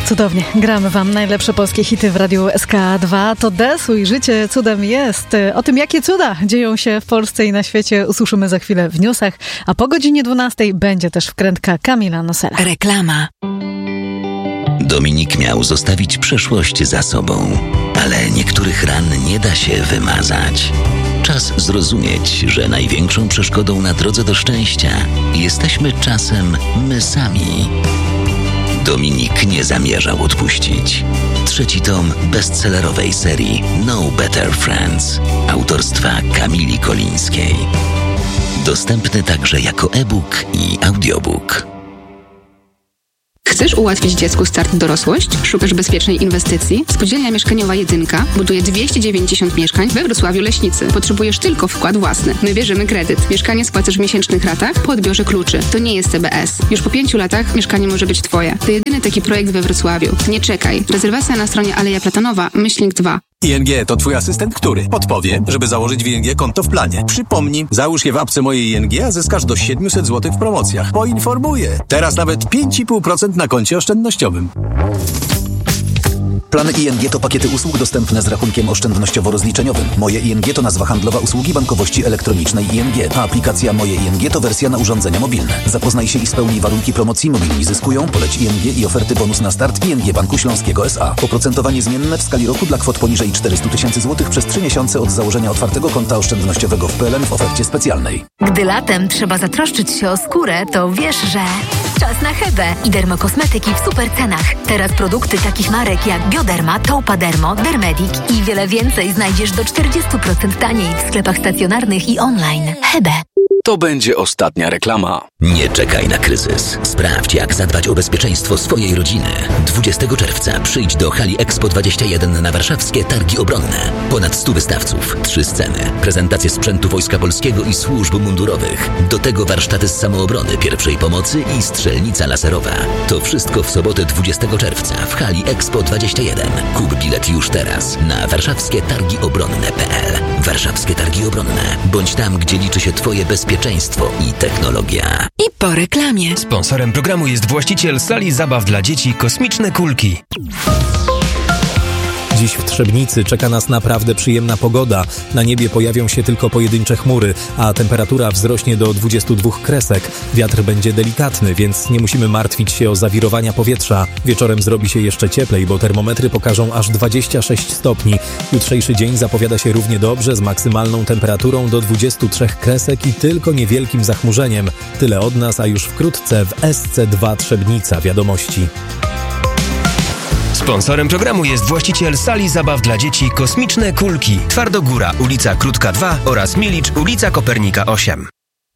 Cudownie. Gramy wam najlepsze polskie hity w Radiu SK2. To Desu i Życie cudem jest. O tym, jakie cuda dzieją się w Polsce i na świecie, usłyszymy za chwilę w newsach, a po godzinie 12 będzie też wkrętka Kamila Nosela. Reklama. Dominik miał zostawić przeszłość za sobą, ale niektórych ran nie da się wymazać. Czas zrozumieć, że największą przeszkodą na drodze do szczęścia jesteśmy czasem my sami. Dominik nie zamierzał odpuścić. 3. tom bestsellerowej serii No Better Friends autorstwa Kamili Kolińskiej. Dostępny także jako e-book i audiobook. Chcesz ułatwić dziecku start w dorosłość? Szukasz bezpiecznej inwestycji? Spółdzielnia Mieszkaniowa Jedynka buduje 290 mieszkań we Wrocławiu Leśnicy. Potrzebujesz tylko wkład własny. My bierzemy kredyt. Mieszkanie spłacasz w miesięcznych ratach po odbiorze kluczy. To nie jest CBS. Już po 5 latach mieszkanie może być twoje. To jedyny taki projekt we Wrocławiu. Nie czekaj. Rezerwacja na stronie Aleja Platanowa, /2. ING to twój asystent, który podpowie, żeby założyć w ING konto w planie. Przypomnij, załóż je w apce mojej ING, a zyskasz do 700 zł w promocjach. Poinformuję. Teraz nawet 5,5% na koncie oszczędnościowym. Plany ING to pakiety usług dostępne z rachunkiem oszczędnościowo-rozliczeniowym. Moje ING to nazwa handlowa usługi bankowości elektronicznej ING, a aplikacja Moje ING to wersja na urządzenia mobilne. Zapoznaj się i spełnij warunki promocji Mobilni Zyskują, poleć ING i oferty bonus na start ING Banku Śląskiego S.A. Oprocentowanie zmienne w skali roku dla kwot poniżej 400 000 zł przez 3 miesiące od założenia otwartego konta oszczędnościowego w PLN w ofercie specjalnej. Gdy latem trzeba zatroszczyć się o skórę, to wiesz, że czas na Hebę i dermokosmetyki w super cenach. Teraz produkty takich marek jak Bioderma, Taupadermo, Dermedic i wiele więcej znajdziesz do 40% taniej w sklepach stacjonarnych i online. Hebe. To będzie ostatnia reklama. Nie czekaj na kryzys. Sprawdź, jak zadbać o bezpieczeństwo swojej rodziny. 20 czerwca przyjdź do hali Expo 21 na warszawskie Targi Obronne. Ponad 100 wystawców, 3 sceny, prezentacje sprzętu Wojska Polskiego i służb mundurowych. Do tego warsztaty z samoobrony, pierwszej pomocy i strzelnica laserowa. To wszystko w sobotę 20 czerwca w hali Expo 21. Kup bilet już teraz na warszawskietargiobronne.pl. Warszawskie Targi Obronne. Bądź tam, gdzie liczy się twoje bezpieczeństwo i technologia. I po reklamie. Sponsorem programu jest właściciel sali zabaw dla dzieci Kosmiczne Kulki. Dziś w Trzebnicy czeka nas naprawdę przyjemna pogoda. Na niebie pojawią się tylko pojedyncze chmury, a temperatura wzrośnie do 22 kresek. Wiatr będzie delikatny, więc nie musimy martwić się o zawirowania powietrza. Wieczorem zrobi się jeszcze cieplej, bo termometry pokażą aż 26 stopni. Jutrzejszy dzień zapowiada się równie dobrze, z maksymalną temperaturą do 23 kresek i tylko niewielkim zachmurzeniem. Tyle od nas, a już wkrótce w SC2 Trzebnica wiadomości. Sponsorem programu jest właściciel sali zabaw dla dzieci Kosmiczne Kulki. Twardogóra, ulica Krótka 2 oraz Milicz, ulica Kopernika 8.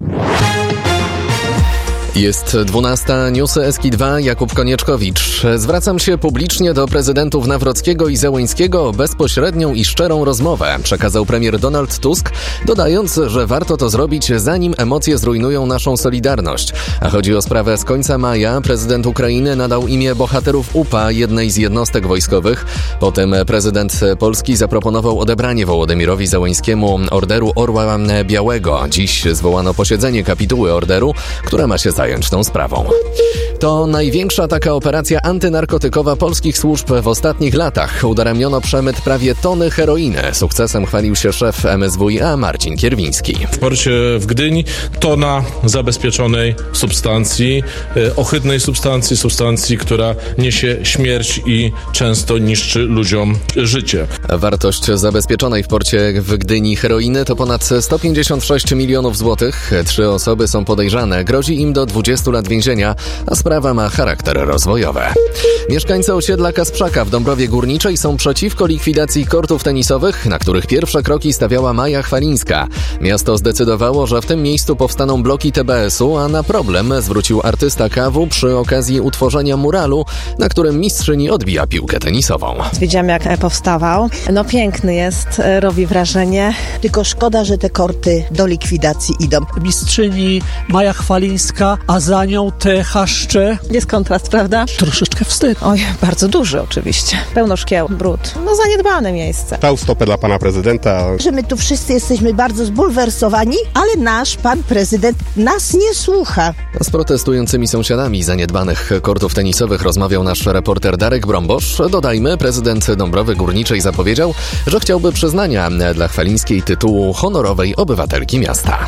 Jest 12, newsy SK2, Jakub Konieczkowicz. Zwracam się publicznie do prezydentów Nawrockiego i Zełańskiego o bezpośrednią i szczerą rozmowę, przekazał premier Donald Tusk, dodając, że warto to zrobić, zanim emocje zrujnują naszą solidarność. A chodzi o sprawę z końca maja. Prezydent Ukrainy nadał imię bohaterów UPA jednej z jednostek wojskowych. Potem prezydent Polski zaproponował odebranie Wołodymyrowi Zełańskiemu Orderu Orła Białego. Dziś zwołano posiedzenie kapituły orderu, która ma się zająć tą sprawą. To największa taka operacja antynarkotykowa polskich służb w ostatnich latach. Udaremniono przemyt prawie tony heroiny. Sukcesem chwalił się szef MSWiA Marcin Kierwiński. W porcie w Gdyni tona zabezpieczonej substancji, ohydnej substancji, która niesie śmierć i często niszczy ludziom życie. Wartość zabezpieczonej w porcie w Gdyni heroiny to ponad 156 milionów złotych. 3 osoby są podejrzane. Grozi im do 20 lat więzienia, a sprawa ma charakter rozwojowy. Mieszkańcy osiedla Kasprzaka w Dąbrowie Górniczej są przeciwko likwidacji kortów tenisowych, na których pierwsze kroki stawiała Maja Chwalińska. Miasto zdecydowało, że w tym miejscu powstaną bloki TBS-u, a na problem zwrócił artysta KW przy okazji utworzenia muralu, na którym mistrzyni odbija piłkę tenisową. Widziałam, jak powstawał. No piękny jest, robi wrażenie. Tylko szkoda, że te korty do likwidacji idą. Mistrzyni Maja Chwalińska a za nią te chaszcze. Jest kontrast, prawda? Troszeczkę wstyd. Oj, bardzo duży oczywiście. Pełno szkieł, brud. No zaniedbane miejsce. Dał stopę dla pana prezydenta. Że my tu wszyscy jesteśmy bardzo zbulwersowani, ale nasz pan prezydent nas nie słucha. Z protestującymi sąsiadami zaniedbanych kortów tenisowych rozmawiał nasz reporter Darek Brombosz. Dodajmy, prezydent Dąbrowy Górniczej zapowiedział, że chciałby przyznania dla Chwalińskiej tytułu honorowej obywatelki miasta.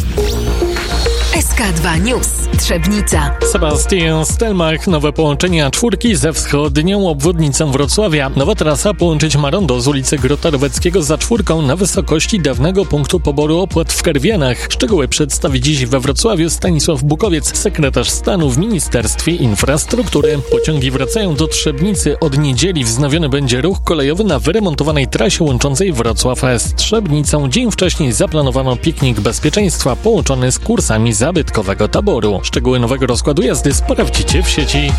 SK2 News. Trzebnica. Sebastian Stelmach. Nowe połączenie A4 ze wschodnią obwodnicą Wrocławia. Nowa trasa połączyć ma rondo z ulicy Grota Roweckiego z A4 na wysokości dawnego punktu poboru opłat w Karwianach. Szczegóły przedstawi dziś we Wrocławiu Stanisław Bukowiec, sekretarz stanu w Ministerstwie Infrastruktury. Pociągi wracają do Trzebnicy. Od niedzieli wznowiony będzie ruch kolejowy na wyremontowanej trasie łączącej Wrocław z Trzebnicą. Dzień wcześniej zaplanowano piknik bezpieczeństwa połączony z kursami zabytkowego taboru. Szczegóły nowego rozkładu jazdy sprawdźcie w sieci.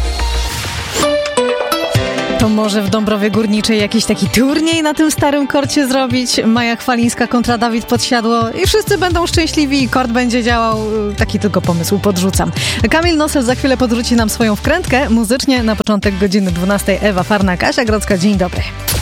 To może w Dąbrowie Górniczej jakiś taki turniej na tym starym korcie zrobić? Maja Chwalińska kontra Dawid Podsiadło i wszyscy będą szczęśliwi i kort będzie działał. Taki tylko pomysł podrzucam. Kamil Nosel za chwilę podrzuci nam swoją wkrętkę. Muzycznie na początek godziny 12 Ewa Farna, Kasia Grodzka. Dzień dobry.